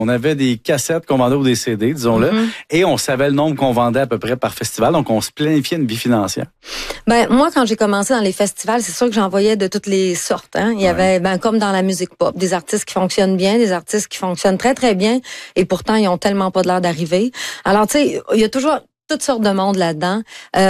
On avait des cassettes qu'on vendait ou des CD, disons-le, et on savait le nombre qu'on vendait à peu près par festival, donc on se planifiait une vie financière. Ben moi, quand j'ai commencé dans les festivals, c'est sûr que j'en voyais de toutes les sortes. Hein. Il y avait, comme dans la musique pop, des artistes qui fonctionnent bien, des artistes qui fonctionnent très, très bien, et pourtant, ils ont tellement pas de l'air d'arriver. Alors, tu sais, il y a toujours toutes sortes de monde là-dedans.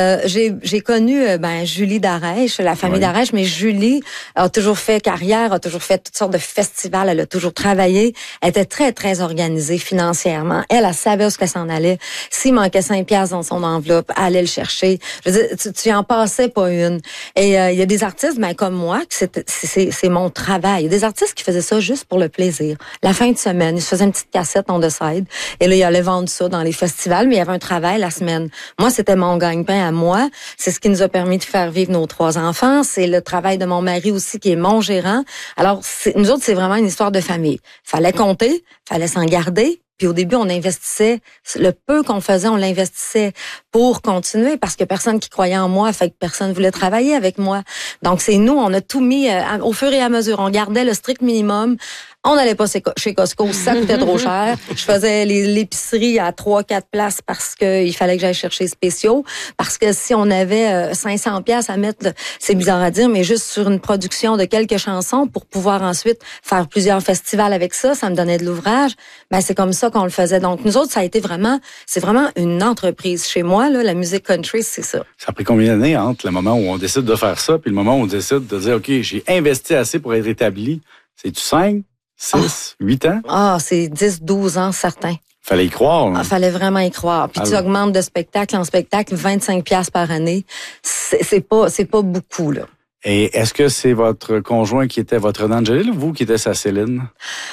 J'ai connu Julie Darèche, la famille Darèche, mais Julie a toujours fait carrière, a toujours fait toutes sortes de festivals, elle a toujours travaillé. Elle était très, très organisée financièrement. Elle savait où ce qu'elle s'en allait. S'il manquait 5 piastres dans son enveloppe, elle allait le chercher. Je veux dire, tu en passais pas une. Et il y a des artistes, comme moi, c'est mon travail. Il y a des artistes qui faisaient ça juste pour le plaisir. La fin de semaine, ils se faisaient une petite cassette on the side, et là, ils allaient vendre ça dans les festivals, mais il y avait un travail la semaine. Moi, c'était mon gagne-pain à moi. C'est ce qui nous a permis de faire vivre nos 3 enfants. C'est le travail de mon mari aussi, qui est mon gérant. Alors, nous autres, c'est vraiment une histoire de famille. Fallait compter, fallait s'en garder. Puis au début, on investissait, le peu qu'on faisait, on l'investissait pour continuer, parce que personne qui croyait en moi, fait que personne voulait travailler avec moi. Donc, c'est nous, on a tout mis au fur et à mesure. On gardait le strict minimum. On n'allait pas chez Costco, ça coûtait trop cher. Je faisais l'épicerie à 3-4 places parce que il fallait que j'aille chercher spéciaux. Parce que si on avait 500 pièces à mettre, c'est bizarre à dire, mais juste sur une production de quelques chansons pour pouvoir ensuite faire plusieurs festivals avec ça, ça me donnait de l'ouvrage. Ben c'est comme ça qu'on le faisait. Donc nous autres, c'est vraiment une entreprise. Chez moi, là, la musique country, c'est ça. Ça a pris combien d'années entre le moment où on décide de faire ça puis le moment où on décide de dire, OK, j'ai investi assez pour être établi? C'est-tu 5? 6, 8 ans? Ah, c'est 10, 12 ans, certains. Fallait y croire. Ah, fallait vraiment y croire. Puis tu augmentes de spectacle en spectacle, 25 piastres par année. C'est pas beaucoup, là. Et est-ce que c'est votre conjoint qui était votre Angelil ou vous qui était sa Céline?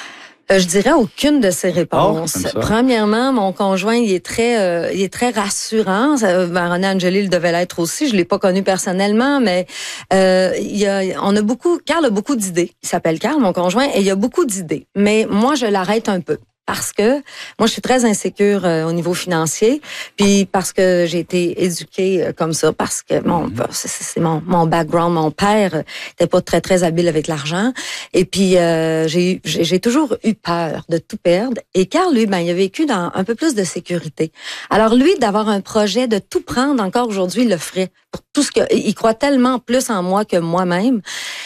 Je dirais aucune de ces réponses. Oh, Premièrement, mon conjoint, il est très rassurant. René Angelil devait l'être aussi. Je l'ai pas connu personnellement, mais Carl a beaucoup d'idées. Il s'appelle Carl, mon conjoint, et il a beaucoup d'idées. Mais moi, je l'arrête un peu. Parce que moi, je suis très insécure au niveau financier, puis parce que j'ai été éduquée comme ça, parce que c'est mon background. Mon père était pas très très habile avec l'argent, et puis j'ai toujours eu peur de tout perdre. Et Carl, lui, il a vécu dans un peu plus de sécurité. Alors lui, d'avoir un projet, de tout prendre, encore aujourd'hui, il le ferait pour tout ce que il croit tellement plus en moi que moi-même.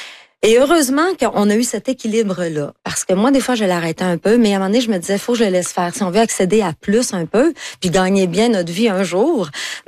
Et heureusement qu'on a eu cet équilibre-là. Parce que moi, des fois, je l'arrêtais un peu, mais à un moment donné, je me disais, faut que je le laisse faire. Si on veut accéder à plus un peu, puis gagner bien notre vie un jour,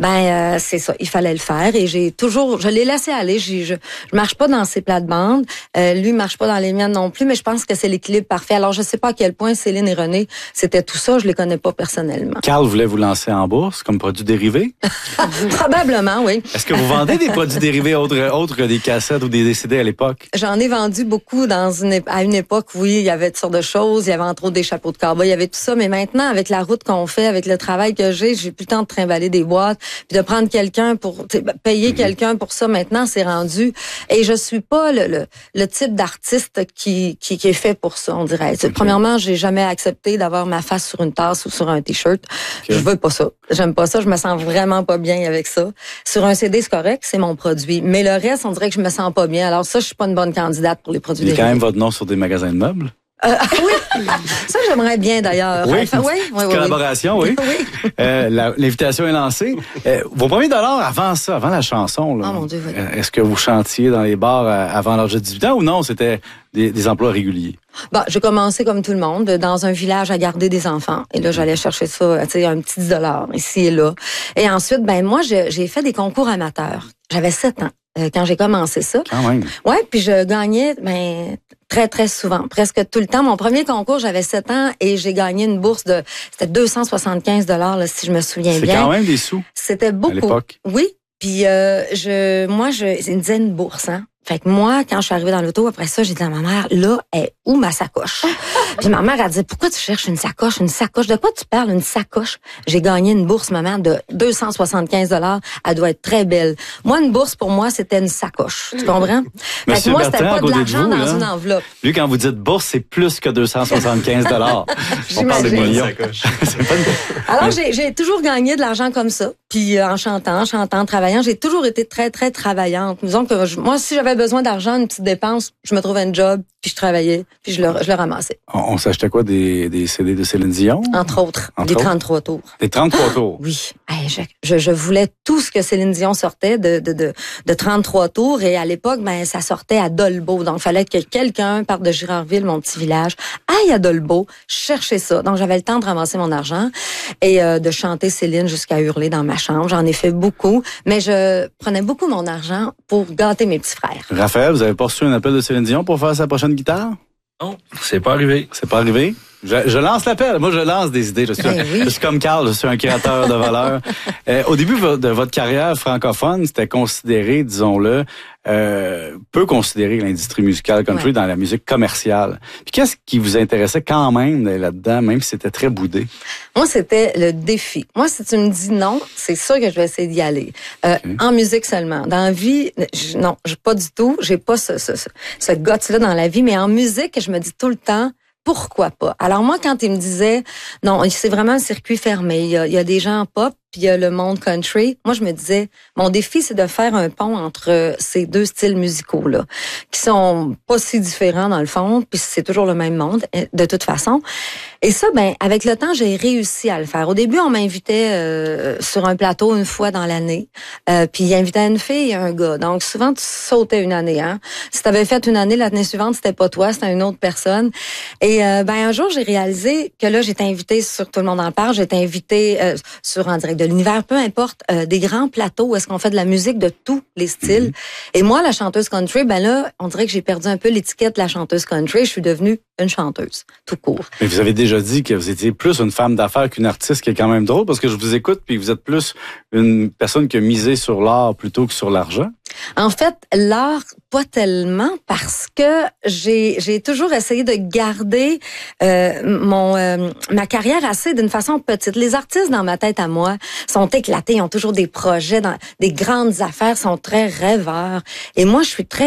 c'est ça, il fallait le faire. Et je l'ai laissé aller. Je marche pas dans ses plates-bandes. Lui marche pas dans les miennes non plus, mais je pense que c'est l'équilibre parfait. Alors, je sais pas à quel point Céline et René, c'était tout ça. Je les connais pas personnellement. Carl voulait vous lancer en bourse comme produit dérivé? Probablement, oui. Est-ce que vous vendez des produits dérivés autres que des cassettes ou des CD à l'époque? J'en ai vendu beaucoup à une époque, oui, il y avait toutes sortes de choses, il y avait entre autres des chapeaux de cowboy, il y avait tout ça, mais maintenant, avec la route qu'on fait, avec le travail que j'ai plus le temps de trimballer des boîtes, puis de prendre quelqu'un pour payer quelqu'un pour ça. Maintenant, c'est rendu. Et je suis pas le type d'artiste qui est fait pour ça, on dirait. Okay. Premièrement, j'ai jamais accepté d'avoir ma face sur une tasse ou sur un t-shirt. Okay. Je veux pas ça. J'aime pas ça. Je me sens vraiment pas bien avec ça. Sur un CD, c'est correct, c'est mon produit. Mais le reste, on dirait que je me sens pas bien. Alors ça, je suis pas une bonne candidate pour les produits dérivés. Il y a quand même votre nom sur des magasins de meubles? Oui, ça j'aimerais bien d'ailleurs. Oui, collaboration, oui. Oui. L'invitation est lancée. Vos premiers dollars avant la chanson, là, oh mon Dieu, oui. Est-ce que vous chantiez dans les bars avant l'âge de 18 ans ou non, c'était des emplois réguliers? J'ai commencé comme tout le monde, dans un village à garder des enfants. Et là, j'allais chercher ça, un petit 10 $ ici et là. Et ensuite, moi, j'ai fait des concours amateurs. J'avais 7 ans. Quand j'ai commencé ça. Quand même. Ouais, puis je gagnais très très souvent, presque tout le temps. Mon premier concours, j'avais 7 ans et j'ai gagné une bourse c'était 275 $ là, si je me souviens bien. C'est quand même des sous. C'était beaucoup. À l'époque. Oui. Puis c'est une dizaine de bourses, hein. Fait que moi, quand je suis arrivée dans l'auto, après ça, j'ai dit à ma mère, là, est où ma sacoche? Puis ma mère a dit, pourquoi tu cherches une sacoche? Une sacoche? De quoi tu parles, une sacoche? J'ai gagné une bourse, maman, de 275 $. Elle doit être très belle. Moi, une bourse, pour moi, c'était une sacoche. Tu comprends? Fait que moi, c'était pas de l'argent dans une enveloppe. Lui, quand vous dites bourse, c'est plus que 275 $. On parle de millions. Alors, j'ai toujours gagné de l'argent comme ça. Puis en chantant, travaillant, j'ai toujours été très, très travaillante. Disons que moi, si j'avais besoin d'argent, une petite dépense, je me trouvais un job, puis je travaillais, puis je le ramassais. On s'achetait quoi, des CD de Céline Dion? Entre autres, des 33 tours. Des 33 tours? Oui. Hey, je voulais tout ce que Céline Dion sortait de 33 tours. Et à l'époque, ben ça sortait à Dolbeau. Donc, il fallait que quelqu'un parte de Girardville, mon petit village, aille à Dolbeau, chercher ça. Donc, j'avais le temps de ramasser mon argent et de chanter Céline jusqu'à hurler dans ma chambre. J'en ai fait beaucoup, mais je prenais beaucoup mon argent pour gâter mes petits frères. Raphaël, vous avez pas reçu un appel de Céline Dion pour faire sa prochaine guitare? Non, c'est pas arrivé. C'est pas arrivé? Je lance l'appel. Moi, je lance des idées. Je suis comme Carl, je suis un créateur de valeur. Au début de votre carrière francophone, c'était considéré, disons-le, peu considéré l'industrie musicale country dans la musique commerciale. Puis qu'est-ce qui vous intéressait quand même là-dedans, même si c'était très boudé? Moi, c'était le défi. Moi, si tu me dis non, c'est sûr que je vais essayer d'y aller. En musique seulement. Dans la vie, non, pas du tout. J'ai pas ce guts-là dans la vie, mais en musique, je me dis tout le temps, pourquoi pas? Alors moi, quand il me disait, non, c'est vraiment un circuit fermé, il y a des gens en pop, puis il y a le monde country, moi je me disais, mon défi c'est de faire un pont entre ces deux styles musicaux-là, qui sont pas si différents dans le fond, puis c'est toujours le même monde, de toute façon. Et ça, ben avec le temps, j'ai réussi à le faire. Au début, on m'invitait sur un plateau une fois dans l'année, puis il invitait une fille et un gars. Donc souvent, tu sautais une année. Hein? Si tu avais fait une année, l'année suivante, c'était pas toi, c'était une autre personne. Et un jour, j'ai réalisé que là, j'étais invitée sur Tout le monde en parle, j'étais invitée sur En direct de l'univers, peu importe, des grands plateaux où est-ce qu'on fait de la musique de tous les styles. Et moi, la chanteuse country, ben là, on dirait que j'ai perdu un peu l'étiquette de la chanteuse country. Je suis devenue une chanteuse, tout court. Mais vous avez déjà dit que vous étiez plus une femme d'affaires qu'une artiste, qui est quand même drôle, parce que je vous écoute, puis vous êtes plus une personne qui a misé sur l'art plutôt que sur l'argent. En fait, l'art, pas tellement, parce que j'ai toujours essayé de garder ma carrière assez d'une façon petite. Les artistes dans ma tête à moi sont éclatés, ils ont toujours des projets, des grandes affaires, sont très rêveurs. Et moi, je suis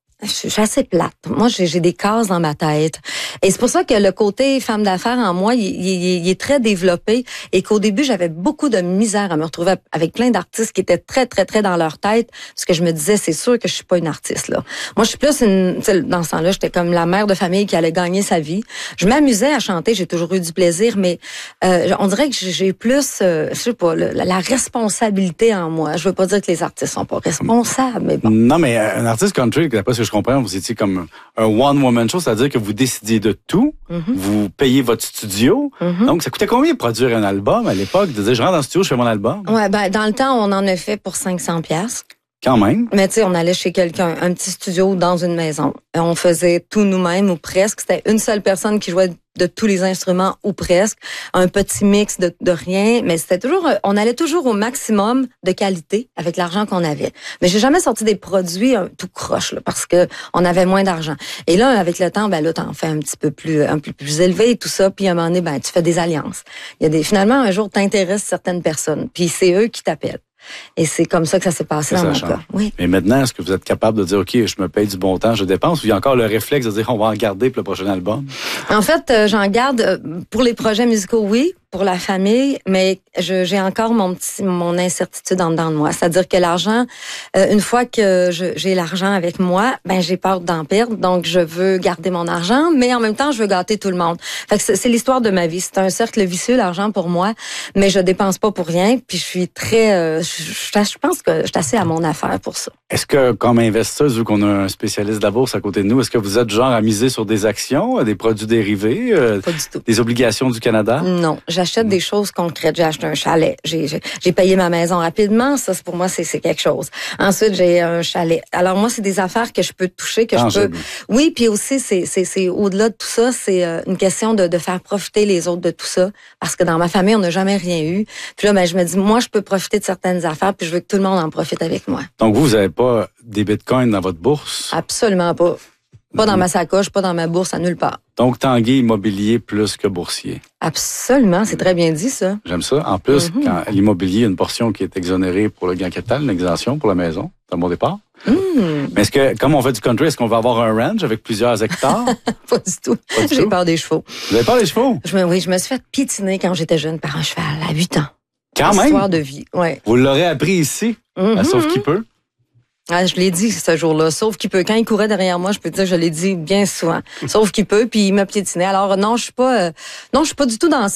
assez plate. Moi, j'ai des cases dans ma tête. Et c'est pour ça que le côté femme d'affaires en moi, il est très développé et qu'au début, j'avais beaucoup de misère à me retrouver avec plein d'artistes qui étaient très, très, très dans leur tête parce que je me disais, c'est sûr que je suis pas une artiste, là. Moi, je suis plus dans ce temps-là, j'étais comme la mère de famille qui allait gagner sa vie. Je m'amusais à chanter, j'ai toujours eu du plaisir, mais on dirait que j'ai plus, je sais pas, la responsabilité en moi. Je veux pas dire que les artistes sont pas responsables, mais bon. Non, mais un artiste country, d'après ce que je comprends, vous étiez comme un one-woman show, c'est-à-dire que vous décidiez de tout, vous payez votre studio. Donc, ça coûtait combien de produire un album à l'époque? De dire, je rentre dans le studio, je fais mon album? Ouais, ben dans le temps, on en a fait pour 500$. Quand même. Mais tu sais, on allait chez quelqu'un, un petit studio dans une maison. Et on faisait tout nous-mêmes ou presque. C'était une seule personne qui jouait de tous les instruments ou presque. Un petit mix de rien. Mais c'était toujours, on allait toujours au maximum de qualité avec l'argent qu'on avait. Mais j'ai jamais sorti des produits tout croche, là, parce que on avait moins d'argent. Et là, avec le temps, ben là, t'en fais un peu plus élevé et tout ça. Puis à un moment donné, ben tu fais des alliances. Finalement, un jour, t'intéresses certaines personnes. Puis c'est eux qui t'appellent. Et c'est comme ça que ça s'est passé dans mon cas. Oui. Mais maintenant, est-ce que vous êtes capable de dire, OK, je me paye du bon temps, je dépense, ou il y a encore le réflexe de dire, on va en garder pour le prochain album? En fait, j'en garde pour les projets musicaux, oui, pour la famille, mais j'ai encore mon incertitude en dedans de moi. C'est-à-dire que l'argent, une fois que j'ai l'argent avec moi, ben j'ai peur d'en perdre, donc je veux garder mon argent, mais en même temps, je veux gâter tout le monde. Fait que c'est l'histoire de ma vie. C'est un cercle vicieux, l'argent pour moi, mais je dépense pas pour rien, puis je suis très... je pense que je suis assez à mon affaire pour ça. Est-ce que, comme investisseuse, vu qu'on a un spécialiste de la bourse à côté de nous, est-ce que vous êtes du genre à miser sur des actions, des produits dérivés, pas du tout. Des obligations du Canada? Non, j'achète des choses concrètes. J'ai acheté un chalet. J'ai payé ma maison rapidement. Ça, pour moi, c'est quelque chose. Ensuite, j'ai un chalet. Alors moi, c'est des affaires que je peux toucher, que je peux... Oui, puis aussi, c'est au-delà de tout ça, c'est une question de faire profiter les autres de tout ça. Parce que dans ma famille, on n'a jamais rien eu. Puis là, ben, je me dis, moi, je peux profiter de certaines affaires, puis je veux que tout le monde en profite avec moi. Donc, vous n'avez pas des bitcoins dans votre bourse? Absolument pas. Pas dans ma sacoche, pas dans ma bourse, à nulle part. Donc, Tanguy immobilier plus que boursier. Absolument, c'est très bien dit, ça. J'aime ça. En plus, quand l'immobilier, il y a une portion qui est exonérée pour le gain capital, une exemption pour la maison. C'est un bon départ. Mais est-ce que, comme on fait du country, est-ce qu'on va avoir un ranch avec plusieurs hectares? Pas du tout. J'ai peur des chevaux. Vous avez peur des chevaux? Oui, je me suis fait piétiner quand j'étais jeune par un cheval à 8 ans. Quand même. Histoire de vie, ouais. Vous l'aurez appris ici, Sauf qu'il peut. Ah, je l'ai dit ce jour-là, sauf qu'il peut. Quand il courait derrière moi, je peux te dire, je l'ai dit bien souvent. Sauf qu'il peut, puis il m'a piétiné. Alors non, je suis pas du tout dans